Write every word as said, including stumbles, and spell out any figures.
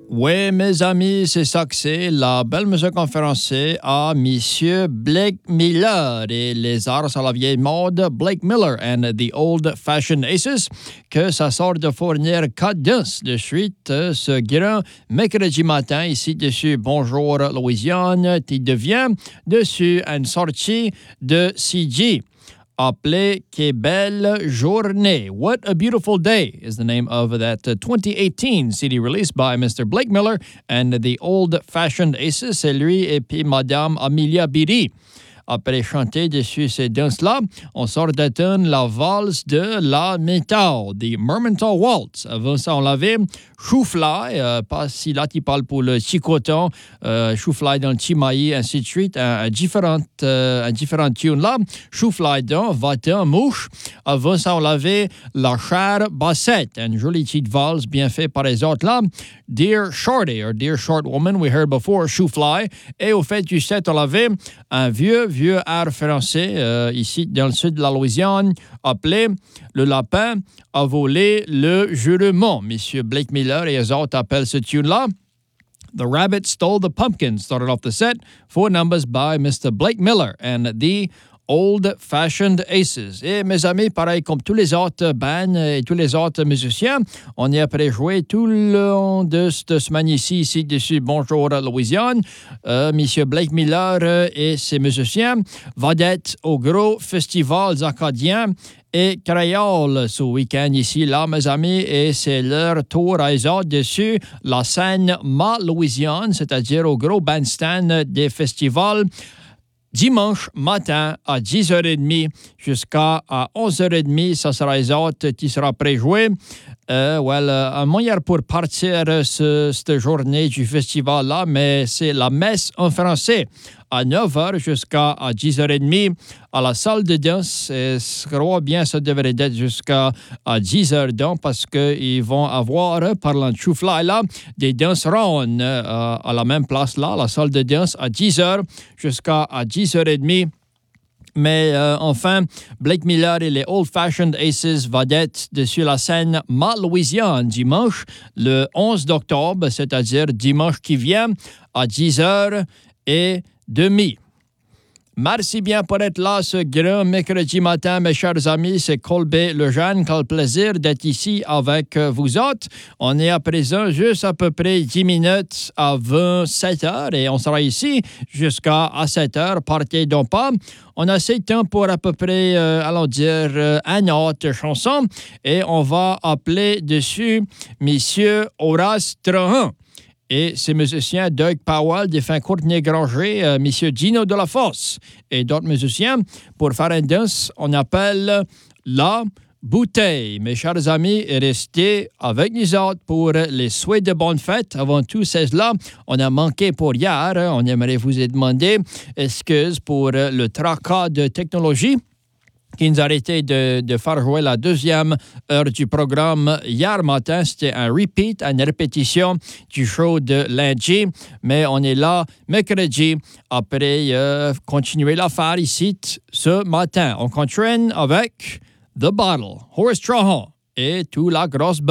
Oui, mes amis, c'est ça que c'est. La belle musique en français à Monsieur Blake Miller. Et les arts à la vieille mode, Blake Miller and the Old Fashioned Aces, que ça sort de fournir quatre danses de suite euh, ce grand mercredi matin, ici dessus Bonjour Louisiane, qui devient dessus une sortie de C G. Appelé Que Belle Journée. What a Beautiful Day is the name of that uh, twenty eighteen C D release by Mister Blake Miller and the Old Fashioned Aces. C'est lui et puis Madame Amelia Beatty. Après chanter dessus ces danses-là, on sort d'atteindre la valse de la métal, the Mermental Waltz. Avant ça, on l'avait Chou-Fly, euh, pas si là tu parles pour le chicoton, euh, Chou-Fly dans le Chimaï, ainsi de suite, un, un différent, euh, un différent tune là. Chou-Fly dans Va-t'en, mouche. Avant ça, on l'avait la chère bassette, une jolie petite valse bien faite par les autres là. Dear Shorty, or Dear Short Woman, we heard before, Chou-Fly. Et au fait du set, on l'avait un vieux, vieux air français, euh, ici dans le sud de la Louisiane, appelé Le lapin a volé le jurement. Monsieur Blake Miller et les autres appellent ce tune-là The Rabbit Stole the Pumpkin. Started off the set, four numbers by Mister Blake Miller and the Old Fashioned Aces. Et mes amis, pareil comme tous les autres bands et tous les autres musiciens, on est après jouer tout le long de cette semaine ici, ici dessus Bonjour Louisiane. Euh, Monsieur Blake Miller euh, et ses musiciens vont être au gros festival acadien et créole ce week-end ici, là, mes amis, et c'est leur tour à eux autres dessus la scène Ma Louisiane, c'est-à-dire au gros bandstand des festivals. Dimanche matin à dix heures trente jusqu'à onze heures trente, ça sera les autres qui sera préjoué. Euh, well, euh, un moyen pour partir ce, cette journée du festival-là, mais c'est la messe en français à neuf heures jusqu'à dix heures trente à la salle de danse. Et je crois bien ça devrait être jusqu'à dix heures donc parce qu'ils vont avoir, parlant de Chou-Fly là, des danses rondes euh, à la même place là, la salle de danse à dix heures jusqu'à dix heures trente. Mais euh, enfin, Blake Miller et les Old Fashioned Aces vont être sur la scène Ma Louisiane dimanche, le onze octobre, c'est-à-dire dimanche qui vient, à dix heures trente. Merci bien pour être là ce grand mercredi matin, mes chers amis. C'est Colbert Lejeune. Quel plaisir d'être ici avec vous autres. On est à présent juste à peu près dix minutes avant sept heures et on sera ici jusqu'à sept heures. Partez donc pas. On a assez de temps pour à peu près, euh, allons dire, euh, une autre chanson et on va appeler dessus Monsieur Horace Trahan. Et ces musiciens, Doug Powell, défunt Courtney Granger, euh, Monsieur Gino Delafosse et d'autres musiciens, pour faire une danse, on appelle la bouteille. Mes chers amis, restez avec nous autres pour les souhaits de bonnes fêtes. Avant tout, c'est là, on a manqué pour hier. On aimerait vous demander excuse pour le tracas de technologie qui nous a arrêté de, de faire jouer la deuxième heure du programme hier matin. C'était un repeat, une répétition du show de lundi. Mais on est là mercredi après euh, continuer l'affaire ici ce matin. On continue avec The Bottle, Horace Trahan et toute la grosse